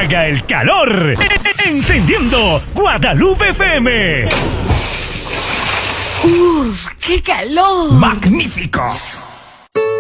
haga el calor. Encendiendo Guadalupe FM. ¡Uf, qué calor! ¡Magnífico!